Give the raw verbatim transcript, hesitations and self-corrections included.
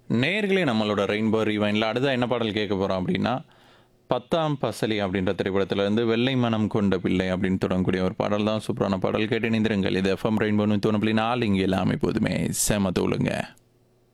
நேயர்களே நம்மளோட ரெயின்போ ரிவைன்ல அடுத்தா என்ன பாடல் கேட்க போறோம் அப்படின்னா, "பத்தாம் பசலி" அப்படின்ற திரைப்படத்திலிருந்து "வெள்ளை மனம் கொண்ட பிள்ளை" அப்படின்னு தொடங்கக்கூடிய ஒரு பாடல் தான். சூப்பரான பாடல். கேட்டு இணைந்திருங்கள். இது எஃப்எம் ரெயின்போ தொண்ணூறு புள்ளி நாலு. இங்கே எல்லாமே எப்போதுமே செம தூளுங்க.